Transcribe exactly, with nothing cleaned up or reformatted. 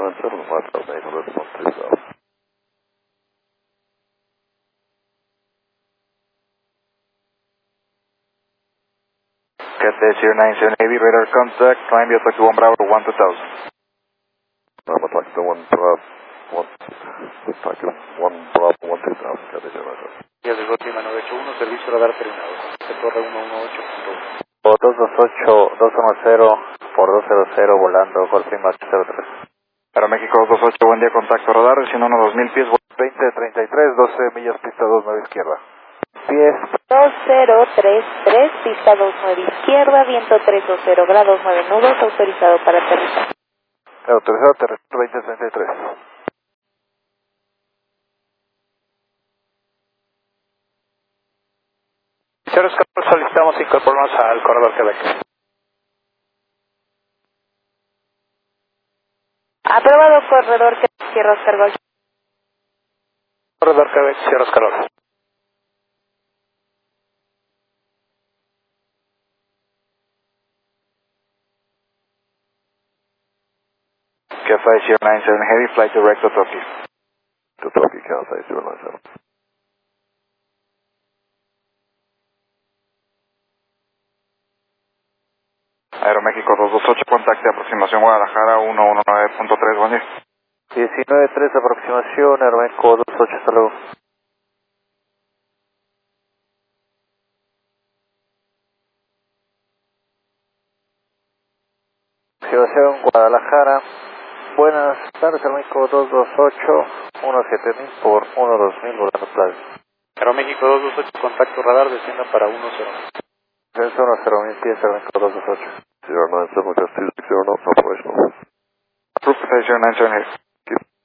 nine seven, five thousand eight hundred, one two thousand. Cathay zero nine seven Heavy, radar contact, climb your taxi one Bravo one two thousand. I'm attacking the one Bravo, one, attacking one Bravo, one two thousand, Cathay zero nine seven. Y el de Lima nueve ocho uno, servicio radar terminado. Se corre uno uno ocho punto uno. dos dos ocho, dos uno cero por dos cero cero volando, Golfing Max cero tres. Aeroméxico dos dos ocho, buen día, contacto radar, recién uno dos mil pies, veinte treinta y tres, doce millas, pista dos nueve izquierda. diez. dos cero tres tres, pista dos nueve izquierda, viento trescientos veinte grados nueve nudos, autorizado para aterrizar. Autorizado terrestre veinte treinta y tres. Cero Oscar, solicitamos incorporarnos al corredor Quebec. Aprobado, corredor Quebec, Sierra Oscar Golf. Corredor Quebec, Sierra Oscar Golf. Cathay zero nine seven Heavy, flight direct to Tokyo. To Tokyo, Cathay zero nine seven. Aeroméxico dos dos ocho, contacte aproximación Guadalajara uno uno nueve punto tres, buen día. diecinueve tres, aproximación, Aeroméxico dos ocho, hasta luego. Aproximación Guadalajara. Buenas tardes, Aeroméxico dos dos ocho, uno siete mil por uno dos mil, volando Plaza. Aeroméxico dos dos ocho, contacto radar, descienda para uno cero. Descenso uno cero mil pies, Aeroméxico dos dos ocho. zero nine seven, Cathay two six zero knots, operational. Approved Cathay zero nine seven Heavy.